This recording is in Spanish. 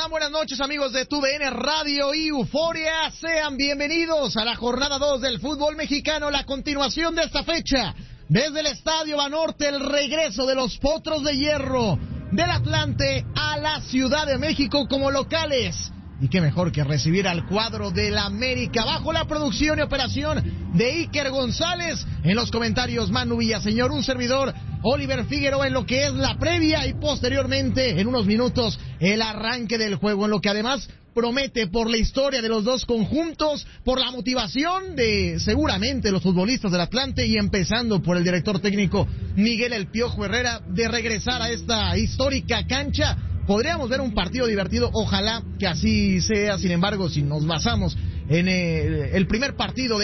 están? Buenas noches, amigos de TUDN Radio y Euforia. Sean bienvenidos a la jornada 2 del fútbol mexicano, la continuación de esta fecha. Desde el Estadio Banorte, el regreso de los Potros de Hierro del Atlante a la Ciudad de México como locales. Y qué mejor que recibir al cuadro del América bajo la producción y operación de Iker González. En los comentarios, Manu Villaseñor, un servidor, Oliver Figueroa, en lo que es la previa y posteriormente, en unos minutos, el arranque del juego, en lo que además promete por la historia de los dos conjuntos, por la motivación de seguramente los futbolistas del Atlante y empezando por el director técnico Miguel El Piojo Herrera, de regresar a esta histórica cancha. Podríamos ver un partido divertido, ojalá que así sea. Sin embargo, si nos basamos en el primer partido